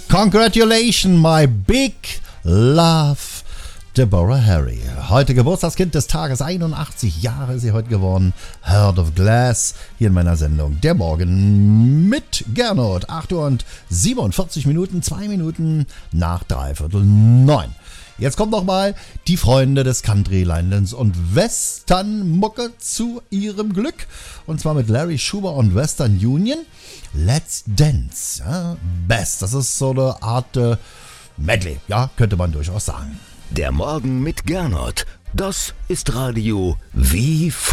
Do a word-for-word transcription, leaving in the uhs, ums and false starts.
Congratulations, my big love, Deborah Harry. Heute Geburtstagskind des Tages, einundachtzig Jahre ist sie heute geworden. Heart of Glass, hier in meiner Sendung Der Morgen mit Gernot. acht Uhr und siebenundvierzig Minuten, zwei Minuten nach dreiviertel neun. Jetzt kommt nochmal die Freunde des Country, Linelands und Western-Mucke zu ihrem Glück. Und zwar mit Larry Schuber und Western Union. Let's Dance. Ja, Best. Das ist so eine Art äh, Medley. Ja, könnte man durchaus sagen. Der Morgen mit Gernot. Das ist Radio wie